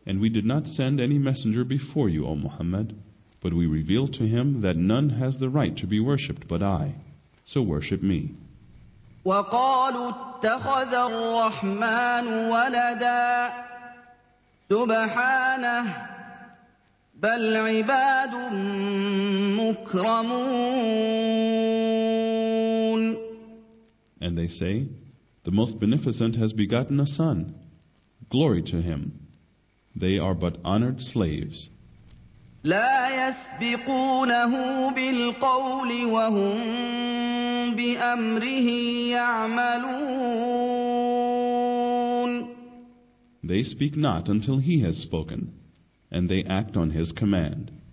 And we did not send any messenger before you, O Muhammad, but we revealed to him that none has the right to be worshipped but I. So worship me. وقالوا اتخذ الرحمن ولدا سبحانه بل عباد مكرمون. And they say, the Most Beneficent has begotten a son. Glory to him. They are but honored slaves. لا يسبقونه بالقول وهم بأمره يعملون. They speak not until he has spoken, and they act on his command.